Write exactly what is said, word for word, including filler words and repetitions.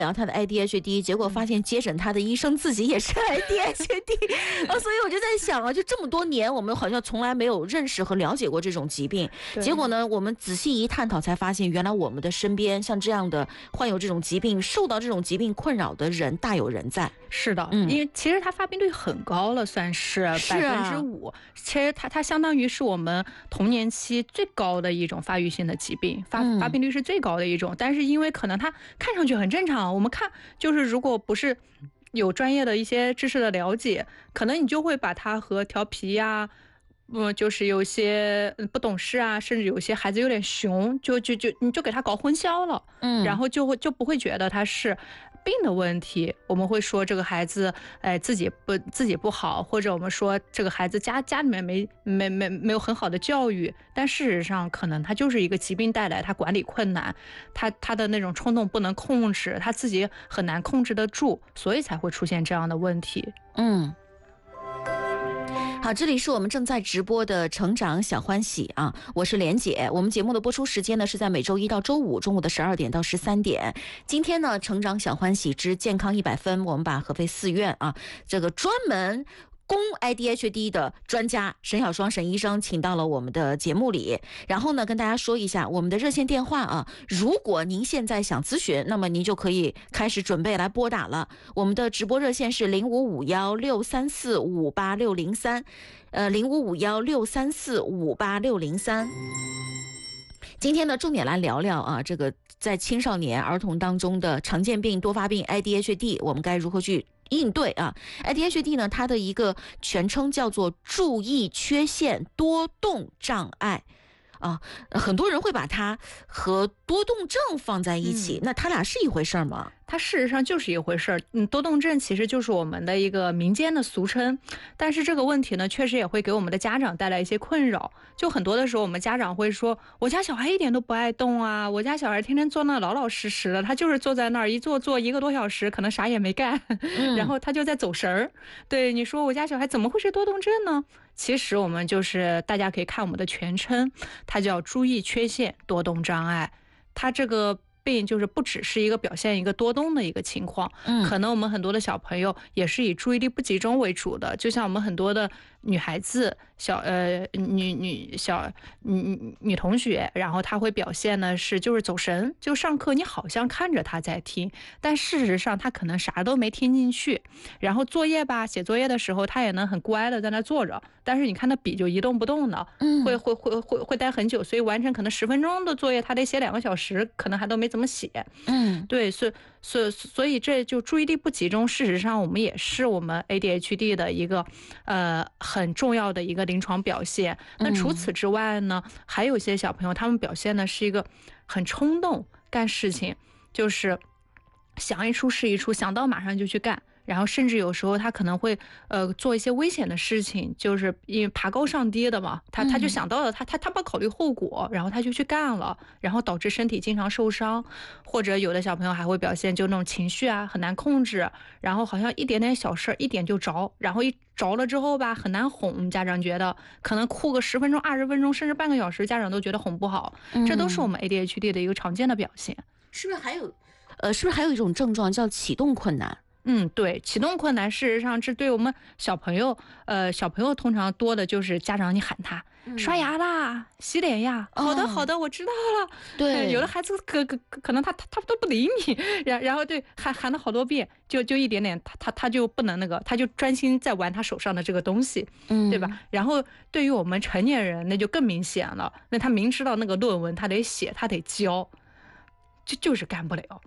聊他的 A D H D， 结果发现接诊他的医生自己也是 A D H D 啊，所以我就在想啊，就这么多年，我们好像从来没有认识和了解过这种疾病。结果呢，我们仔细一探讨，才发现原来我们的身边像这样的患有这种疾病、受到这种疾病困扰的人大有人在。 是的，嗯、因为其实它发病率很高了，算是百分之五。其实它它相当于是我们童年期最高的一种发育性的疾病，发发病率是最高的一种。嗯、但是因为可能它看上去很正常，我们看就是如果不是有专业的一些知识的了解，可能你就会把它和调皮呀、啊。嗯，就是有些不懂事啊，甚至有些孩子有点熊，就就就你就给他搞混淆了，嗯，然后就会就不会觉得他是病的问题。我们会说这个孩子，哎，自己不自己不好，或者我们说这个孩子家家里面没没没没有很好的教育，但事实上可能他就是一个疾病带来，他管理困难，他他的那种冲动不能控制，他自己很难控制得住，所以才会出现这样的问题。 嗯。好，这里是我们正在直播的成长小欢喜啊，我是莲姐。我们节目的播出时间呢是在每周一到周五中午的十二点到十三点。今天呢，成长小欢喜之健康一百分，我们把合肥四院啊这个专门供 A D H D 的专家沈小双沈医生请到了我们的节目里，然后呢跟大家说一下我们的热线电话啊，如果您现在想咨询，那么您就可以开始准备来拨打了。我们的直播热线是零五五幺六三四五八六零三，呃零五五幺六三四五八六零三。今天呢，重点来聊聊啊，这个在青少年儿童当中的常见病多发病 A D H D， 我们该如何去应对啊 ？A D H D 呢，它的一个全称叫做注意缺陷多动障碍。啊，很多人会把它和多动症放在一起，嗯、那它俩是一回事吗？ 它事实上就是一回事儿。嗯，多动症其实就是我们的一个民间的俗称，但是这个问题呢，确实也会给我们的家长带来一些困扰。就很多的时候，我们家长会说，我家小孩一点都不爱动啊，我家小孩天天坐那老老实实的，他就是坐在那儿一坐坐一个多小时，可能啥也没干，嗯、然后他就在走神儿。对，你说我家小孩怎么会是多动症呢？其实我们就是大家可以看我们的全称，它叫注意缺陷多动障碍。它这个病就是不只是一个表现一个多动的一个情况，嗯，可能我们很多的小朋友也是以注意力不集中为主的，就像我们很多的女孩子小呃女女小女女同学，然后她会表现呢是就是走神，就上课你好像看着她在听，但事实上她可能啥都没听进去，然后作业吧写作业的时候她也能很乖的在那坐着，但是你看她笔就一动不动的，嗯，会会会会会待很久，所以完成可能十分钟的作业她得写两个小时，可能还都没怎么写，嗯，对，所以所以所以这就注意力不集中，事实上我们也是我们 A D H D 的一个呃很重要的一个临床表现。那除此之外呢，嗯、还有一些小朋友他们表现的是一个很冲动干事情，就是想一出是一出，想到马上就去干。然后甚至有时候他可能会呃做一些危险的事情，就是因为爬高上低的嘛，他他就想到了他他他不考虑后果，然后他就去干了，然后导致身体经常受伤，或者有的小朋友还会表现就那种情绪啊很难控制，然后好像一点点小事一点就着，然后一着了之后吧很难哄，家长觉得可能哭个十分钟、二十分钟甚至半个小时，家长都觉得哄不好，这都是我们 A D H D 的一个常见的表现。 是不是还有呃是不是还有一种症状叫启动困难？ 嗯，对，启动困难，事实上是对我们小朋友，呃，小朋友通常多的就是家长你喊他、嗯、刷牙啦、洗脸呀，哦、好的好的，我知道了。对，呃、有的孩子可可可能他他他都不理你，然然后对喊喊了好多遍，就就一点点，他他他就不能那个，他就专心在玩他手上的这个东西，嗯，对吧？然后对于我们成年人，那就更明显了，那他明知道那个论文他得写，他得交。就就是干不了，